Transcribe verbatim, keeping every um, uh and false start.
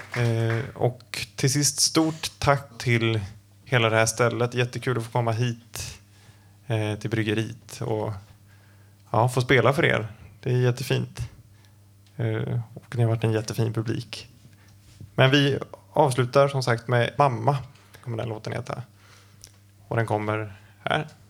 Eh, och till sist stort tack till hela det här stället. Jättekul att få komma hit eh, till bryggeriet och ja, få spela för er. Det är jättefint. Eh, och ni har varit en jättefin publik. Men vi avslutar som sagt med Mamma, kommer den låten heta. Och den kommer här.